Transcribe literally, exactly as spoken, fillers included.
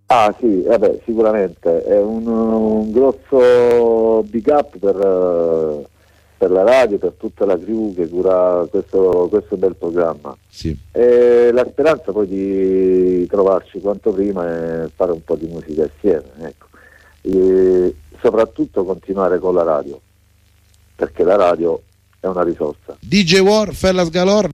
Ah sì, vabbè, sicuramente è un, un grosso big up per, eh, per la radio, per tutta la crew che cura questo, questo bel programma. Sì. E la speranza poi di trovarci quanto prima e fare un po' di musica assieme, ecco. E soprattutto continuare con la radio, perché la radio è una risorsa. D J War, Fellas Galore.